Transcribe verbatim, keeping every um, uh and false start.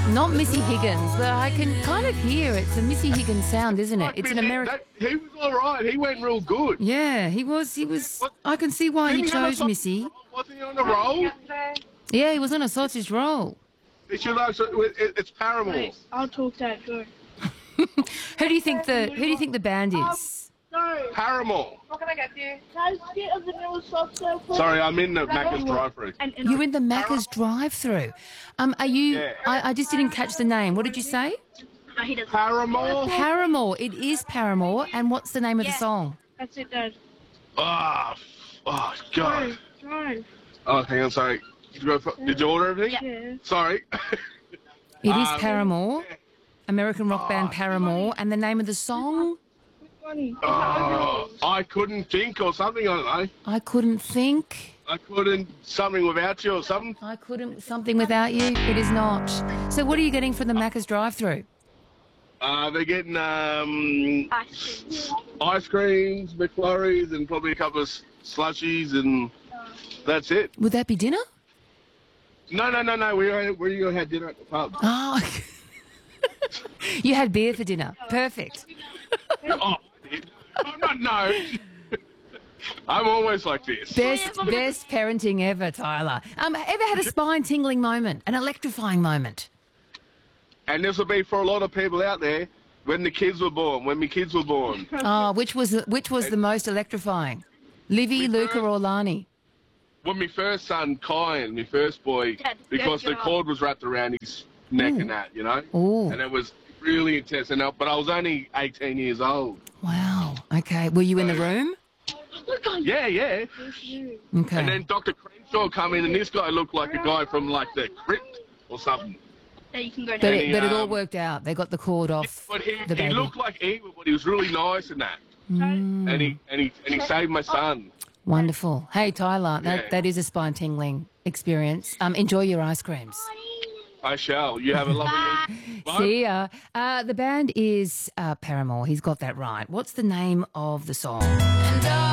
Not Missy Higgins, but I can kind of hear it's a Missy Higgins sound, isn't it? It's an Missy- American. that- He was all right. He went real good. Yeah, he was. He was. What? I can see why he Didn't he have a chose sausage Missy. roll? Wasn't he on the roll? Yeah, he was on a sausage roll. It should also, it, it's Paramore. I'll talk that through. Who do you think the Who do you think the band is? No. Paramore. What can I get you? Can I get a vanilla soft serve, please? Sorry, I'm in the Macca's drive-thru. And, and You're in the Macca's drive-through. Um, are you? Yeah. I, I just didn't catch the name. What did you say? No, he doesn't. Paramore? Paramore. It is Paramore. And what's the name of the Yeah. song? That's it, Dad. Oh, oh, God. Fine. Oh, hang on, sorry. Did you, go for, did you order everything? Yeah. Sorry. It is Um, Paramore. American rock band Paramore. And the name of the song? Funny. Oh, I couldn't think or something, I don't know. I couldn't think. I couldn't something without you or something. I couldn't. Something without you. It is not. So what are you getting from the Macca's drive-through? Uh, they're getting um, Ice cream. ice creams, McFlurries, and probably a couple of s- slushies, and that's it. Would that be dinner? No, no, no, no. We were, we were had dinner at the pub. Oh, you had beer for dinner. Perfect. Oh, I'm not, no. I'm always like this. Best, best parenting ever, Tyler. Um, ever had a spine-tingling moment, an electrifying moment? And this will be for a lot of people out there when the kids were born, when my kids were born. Oh, which was which was the most electrifying? Livy, Luca, or Lani? When my first son, Kyan, my first boy, Dad, because yeah, the get cord was wrapped around his neck and that, you know? Ooh. And it was really intense. And I, but I was only eighteen years old. Wow. Okay. Were you in the room? Yeah, yeah. Okay. And then Doctor Crenshaw come in, and this guy looked like a guy from like the crypt or something. There you can go but now. it, he, but it all um, worked out. They got the cord off But he, the he baby. looked like evil, but he was really nice and that. Mm, And he and he and he saved my son. wonderful. Hey, Tyler, that, Yeah. that is a spine-tingling experience. Um, enjoy your ice creams. I shall. You have a lovely week. Bye. See ya. Uh, the band is uh, Paramore. He's got that right. What's the name of the song?